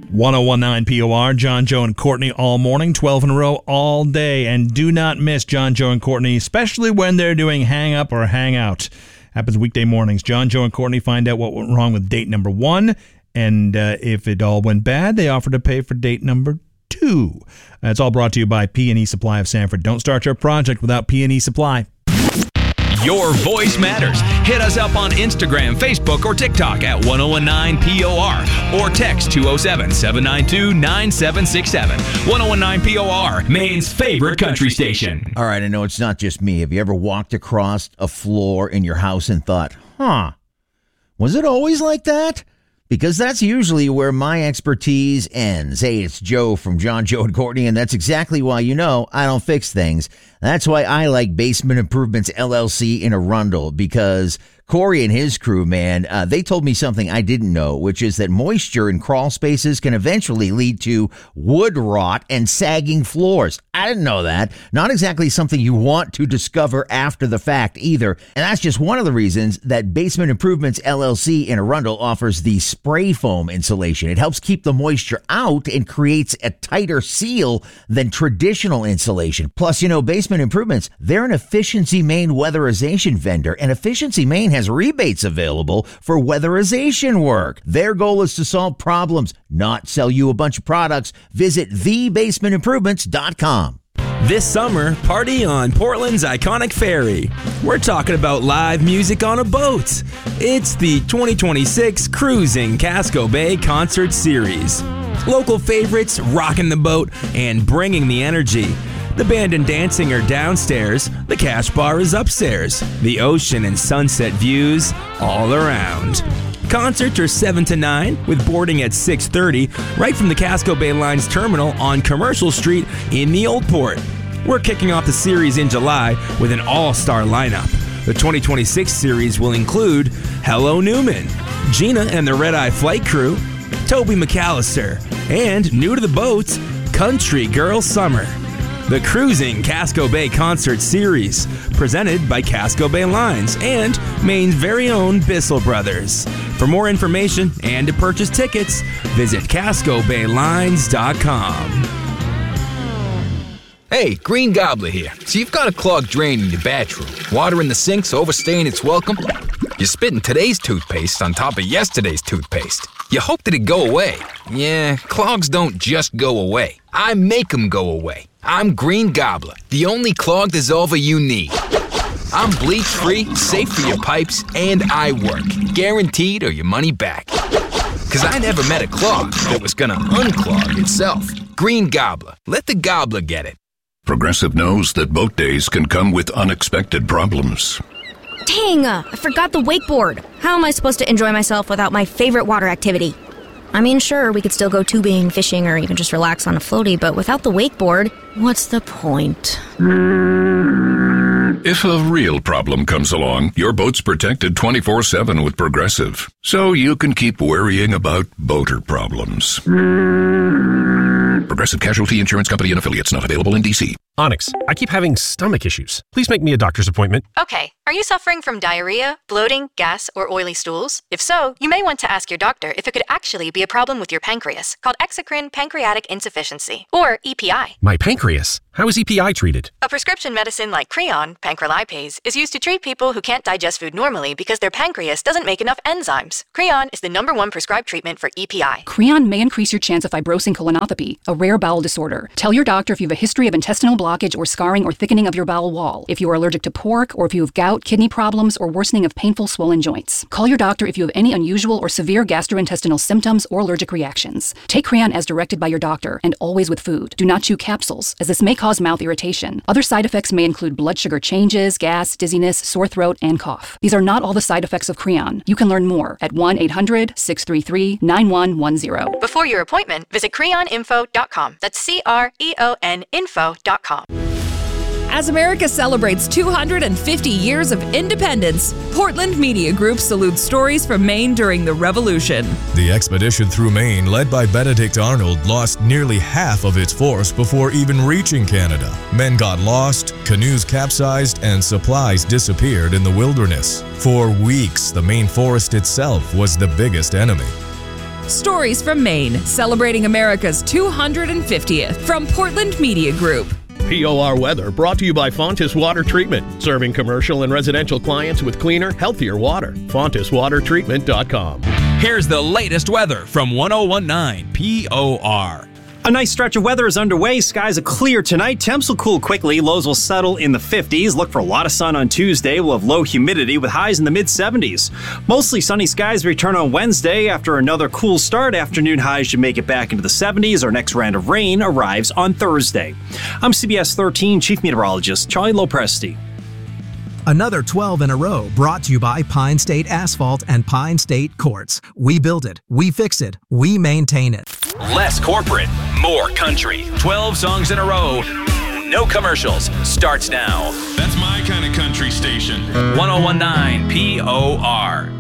1019 POR, John, Joe, and Courtney all morning, 12 in a row all day. And do not miss John, Joe, and Courtney, especially when they're doing Hang Up or Hang Out. Happens weekday mornings. John, Joe, and Courtney find out what went wrong with date number 1. And if it all went bad, they offer to pay for date number 2. It's all brought to you by P&E Supply of Sanford. Don't start your project without P&E Supply. Your voice matters. Hit us up on Instagram, Facebook, or TikTok at 1019 POR or text 207-792-9767. 1019 POR, Maine's favorite country station. All right, I know it's not just me. Have you ever walked across a floor in your house and thought, was it always like that? Because that's usually where my expertise ends. Hey, it's Joe from John, Joe, and Courtney, and that's exactly why I don't fix things. That's why I like Basement Improvements LLC in Arundel, because Corey and his crew, man, they told me something I didn't know, which is that moisture in crawl spaces can eventually lead to wood rot and sagging floors. I didn't know that. Not exactly something you want to discover after the fact either. And that's just one of the reasons that Basement Improvements LLC in Arundel offers the spray foam insulation. It helps keep the moisture out and creates a tighter seal than traditional insulation. Plus, Basement Improvements, they're an Efficiency Maine weatherization vendor, and Efficiency Maine has rebates available for weatherization work. Their goal is to solve problems, not sell you a bunch of products. Visit thebasementimprovements.com. This summer, party on Portland's iconic ferry. We're talking about live music on a boat. It's the 2026 Cruising Casco Bay Concert Series. Local favorites rocking the boat and bringing the energy. The band and dancing are downstairs, the cash bar is upstairs, the ocean and sunset views all around. Concerts are 7 to 9, with boarding at 6:30, right from the Casco Bay Line's terminal on Commercial Street in the Old Port. We're kicking off the series in July with an all-star lineup. The 2026 series will include Hello Newman, Gina and the Red Eye Flight Crew, Toby McAllister, and new to the boats, Country Girl Summer. The Cruising Casco Bay Concert Series, presented by Casco Bay Lines and Maine's very own Bissell Brothers. For more information and to purchase tickets, visit CascoBayLines.com. Hey, Green Gobbler here. So you've got a clogged drain in your bathroom. Water in the sink's overstaying its welcome. You're spitting today's toothpaste on top of yesterday's toothpaste. You hope that it go away. Yeah, clogs don't just go away. I make them go away. I'm Green Gobbler, the only clog dissolver you need. I'm bleach-free, safe for your pipes, and I work. Guaranteed or your money back. Because I never met a clog that was gonna unclog itself. Green Gobbler. Let the gobbler get it. Progressive knows that boat days can come with unexpected problems. Dang, I forgot the wakeboard. How am I supposed to enjoy myself without my favorite water activity? I mean, sure, we could still go tubing, fishing, or even just relax on a floaty, but without the wakeboard, what's the point? If a real problem comes along, your boat's protected 24/7 with Progressive, so you can keep worrying about boater problems. Progressive Casualty Insurance Company and Affiliates, not available in D.C. Onyx, I keep having stomach issues. Please make me a doctor's appointment. Okay, are you suffering from diarrhea, bloating, gas, or oily stools? If so, you may want to ask your doctor if it could actually be a problem with your pancreas, called exocrine pancreatic insufficiency, or EPI. My pancreas? How is EPI treated? A prescription medicine like Creon, pancrelipase, is used to treat people who can't digest food normally because their pancreas doesn't make enough enzymes. Creon is the #1 prescribed treatment for EPI. Creon may increase your chance of fibrosing colonopathy, a rare bowel disorder. Tell your doctor if you have a history of intestinal blockage or scarring or thickening of your bowel wall, if you are allergic to pork, or if you have gout, kidney problems, or worsening of painful swollen joints. Call your doctor if you have any unusual or severe gastrointestinal symptoms or allergic reactions. Take Creon as directed by your doctor, and always with food. Do not chew capsules, as this may cause mouth irritation. Other side effects may include blood sugar changes, gas, dizziness, sore throat, and cough. These are not all the side effects of Creon. You can learn more at 1-800-633-9110. Before your appointment, visit creoninfo.com. That's CREON info.com. As America celebrates 250 years of independence, Portland Media Group salutes stories from Maine during the Revolution. The expedition through Maine, led by Benedict Arnold, lost nearly half of its force before even reaching Canada. Men got lost, canoes capsized, and supplies disappeared in the wilderness. For weeks, the Maine forest itself was the biggest enemy. Stories from Maine, celebrating America's 250th from Portland Media Group. POR weather brought to you by Fontis Water Treatment, serving commercial and residential clients with cleaner, healthier water. FontisWaterTreatment.com. Here's the latest weather from 1019 POR. A nice stretch of weather is underway. Skies are clear tonight. Temps will cool quickly. Lows will settle in the 50s. Look for a lot of sun on Tuesday. We'll have low humidity with highs in the mid-70s. Mostly sunny skies return on Wednesday. After another cool start, afternoon highs should make it back into the 70s. Our next round of rain arrives on Thursday. I'm CBS 13 Chief Meteorologist Charlie Lopresti. Another 12 in a row brought to you by Pine State Asphalt and Pine State Quartz. We build it, we fix it, we maintain it. Less corporate, more country. 12 songs in a row. No commercials. Starts now. That's my kind of country station. 1019 POR.